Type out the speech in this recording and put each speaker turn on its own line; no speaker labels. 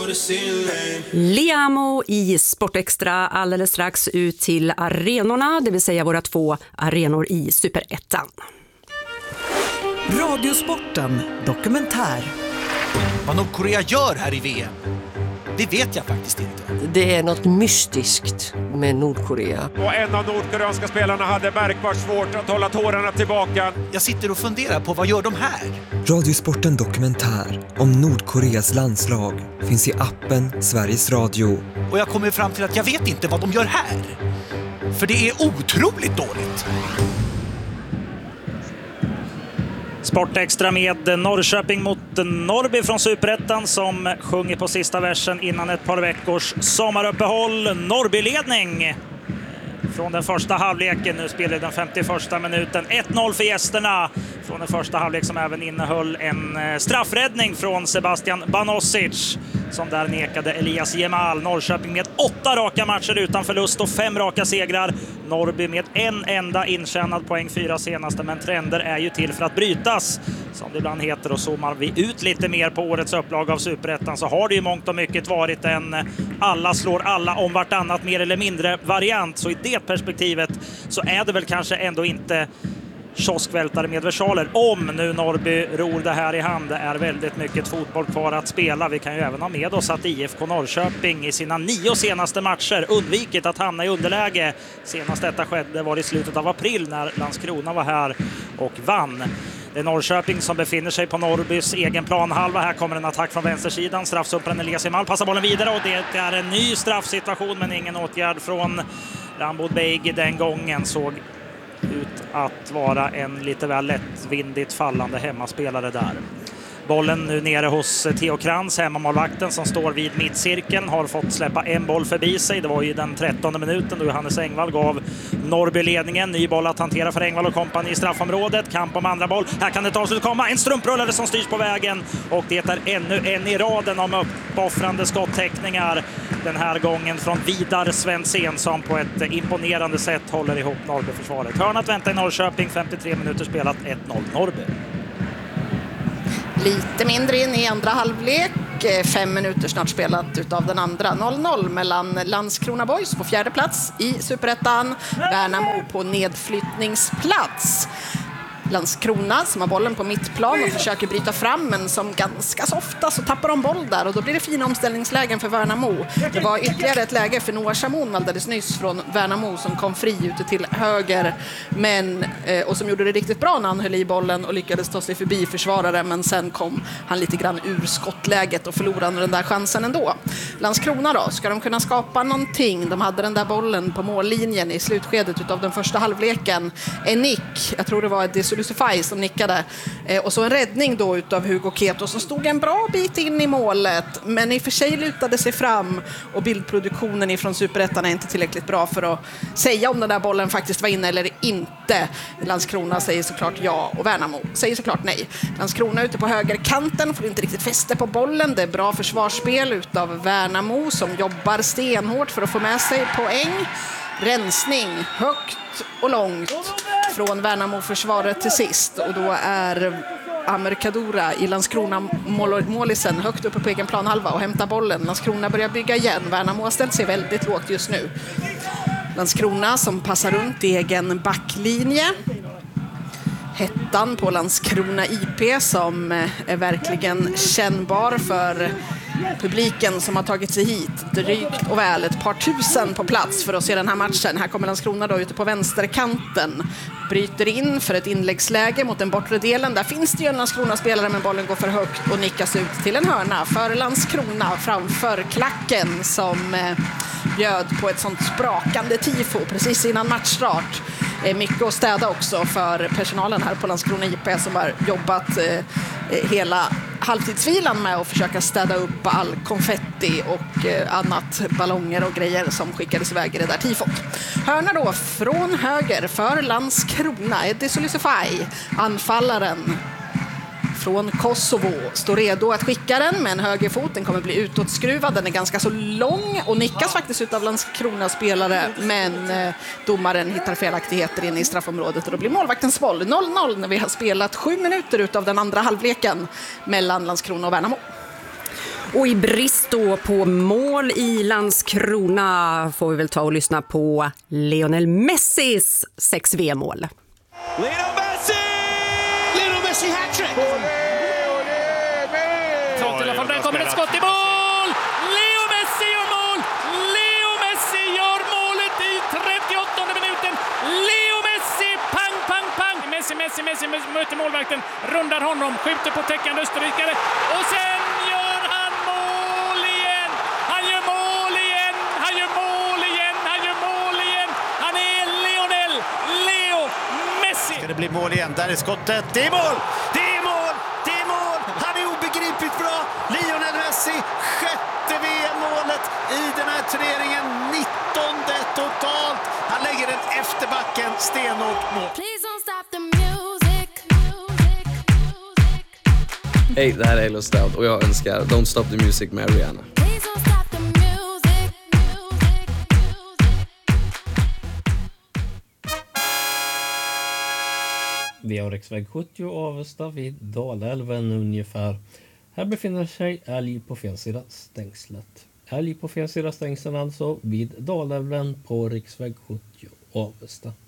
Liamo i Sportextra alldeles strax ut till arenorna, det vill säga våra 2 arenor i Superettan.
Radiosporten dokumentär.
Vad Nordkorea gör här i VM, det vet jag faktiskt inte.
Det är något mystiskt med Nordkorea.
Och en av nordkoreanska spelarna hade märkbart svårt att hålla tårarna tillbaka.
Jag sitter och funderar på vad gör de här?
Radiosporten dokumentär om Nordkoreas landslag finns i appen Sveriges Radio.
Och jag kommer fram till att jag vet inte vad de gör här. För det är otroligt dåligt.
Sportextra med Norrköping mot Norrby från Superettan som sjunger på sista versen innan ett par veckors sommaruppehåll. Norrby-ledning från den första halvleken. Nu spelar den 51:a minuten. 1-0 för gästerna från den första halvlek som även innehöll en straffräddning från Sebastian Banosic som där nekade Elias Jemal. Norrköping med 8 raka matcher utan förlust och 5 raka segrar. Norrby med en enda intjänad poäng 4 senaste, men trender är ju till för att brytas som det ibland heter, och zoomar vi ut lite mer på årets upplag av Superettan så har det ju mångt och mycket varit en alla slår alla om vartannat mer eller mindre variant, så i det perspektivet så är det väl kanske ändå inte kioskvältare med versaler om nu Norrby ror det här i hand. Det är väldigt mycket fotboll kvar att spela. Vi kan ju även ha med oss att IFK Norrköping i sina 9 senaste matcher undvikit att hamna i underläge. Senast detta skedde var i slutet av april när Landskrona var här och vann. Det är Norrköping som befinner sig på Norrbys egen planhalva. Här kommer en attack från vänstersidan. Straffsumparen Elias Jemal passar bollen vidare och det är en ny straffsituation, men ingen åtgärd från Rambo Beigi den gången. Såg ut att vara en lite väl lättvindigt fallande hemmaspelare där. Bollen nu nere hos Theo Krantz, hemmamålvakten som står vid mittcirkeln, har fått släppa en boll förbi sig. Det var ju den 13:e minuten då Johannes Engvall gav Norrby ledningen. Ny boll att hantera för Engvall och kompani i straffområdet. Kamp om andra boll. Här kan det ta sig komma en strumprullare som styrs på vägen. Och det är ännu en i raden om uppoffrande skottäckningar. Den här gången från Vidar Svensson som på ett imponerande sätt håller ihop Norrby-försvaret. Hörnat väntar i Norrköping, 53 minuter spelat, 1-0 Norrby.
Lite mindre in i andra halvlek, 5 minuter snart spelat utav den andra. 0-0 mellan Landskrona Boys på 4:e plats i Superettan, Värnamo på nedflyttningsplats. Landskrona som har bollen på mittplan och försöker bryta fram, men som ganska så ofta så tappar de boll där och då blir det fina omställningslägen för Värnamo. Det var ytterligare ett läge för Noah Chamon alldeles nyss från Värnamo som kom fri ute till höger, men, och som gjorde det riktigt bra när han höll i bollen och lyckades ta sig förbi försvarare, men sen kom han lite grann ur skottläget och förlorade den där chansen ändå. Landskrona då, ska de kunna skapa någonting? De hade den där bollen på mållinjen i slutskedet utav den första halvleken. En nick, jag tror det var det Lusify som nickade, och så en räddning då utav Hugo Keto som stod en bra bit in i målet, men i och för sig lutade sig fram och bildproduktionen ifrån Superettan är inte tillräckligt bra för att säga om den där bollen faktiskt var inne eller inte. Landskrona säger såklart ja och Värnamo säger såklart nej. Landskrona ute på högerkanten får inte riktigt fäste på bollen. Det är bra försvarsspel utav Värnamo som jobbar stenhårt för att få med sig poäng. Rensning högt och långt från Värnamo-försvaret till sist, och då är Amer Kadura i Landskrona målisen högt uppe på egen planhalva och hämtar bollen. Landskrona börjar bygga igen. Värnamo har ställt sig väldigt lågt just nu. Landskrona som passar runt egen backlinje. Hettan på Landskrona IP som är verkligen kännbar för publiken som har tagit sig hit. Drygt och väl ett par tusen på plats för att se den här matchen. Här kommer Landskrona då ute på vänsterkanten. Bryter in för ett inläggsläge mot den bortre delen. Där finns det ju en Landskrona-spelare, men bollen går för högt och nickas ut till en hörna för Landskrona framför klacken som bjöd på ett sånt sprakande tifo precis innan matchstart. Mycket att städa också för personalen här på Landskrona IP som har jobbat hela halvtidsvilan med att försöka städa upp all konfetti och annat, ballonger och grejer som skickades iväg i det där tifot. Hörna då från höger för Landskrona. Eddie Solisify, anfallaren från Kosovo, står redo att skicka den med en högerfot. Den kommer bli utåtskruvad. Den är ganska så lång och nickas faktiskt ut av Landskrona-spelare, men domaren hittar felaktigheter inne i straffområdet och då blir målvaktens boll 0-0 när vi har spelat 7 minuter utav den andra halvleken mellan Landskrona och Värnamo.
Och i brist då på mål i Landskrona får vi väl ta och lyssna på Lionel Messis 6 VM-mål.
Lionel Messi hattrick!
Där kommer ett skott i mål! Leo Messi gör mål! Leo Messi gör målet i 38:e minuten! Leo Messi! Pang, pang, pang! Messi möter målvakten, rundar honom, skjuter på täckande österrikare och sen gör han mål igen! Han gör mål igen! Han gör mål igen! Han gör mål igen! Han är Leo Messi!
Ska det bli mål igen? Där är skottet. Det är mål! Det är mål! Det är mål! Han är obegripligt bra! Lionel Messi, 6:e VM-målet i den här turneringen, 19:e totalt. Han lägger den efter backen, stenhårt mål.
Hej, det här är Elo Stout och jag önskar Don't Stop the Music med Rihanna.
Vi har riksväg 70 Avesta vid Dalälven ungefär. Här befinner sig älg på fel sida stängslet. Älg på fel sida stängslen alltså vid Dalälven på riksväg 70 Avesta.